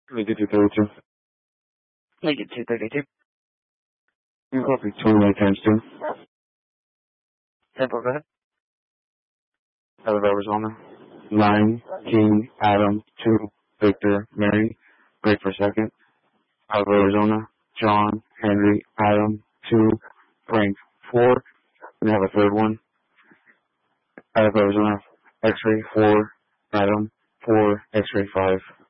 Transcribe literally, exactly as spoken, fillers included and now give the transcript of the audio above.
Make it two thirty-two. Make it two thirty-two. You copy twenty-eight times two. Temple, go ahead. Out of Arizona. Nine, King, Adam, two, Victor, Mary. Break for a second. Out of Arizona. John, Henry, Adam, two, Frank, four. We have a third one. Out of Arizona. X-ray, four, Adam, four, X-ray, five.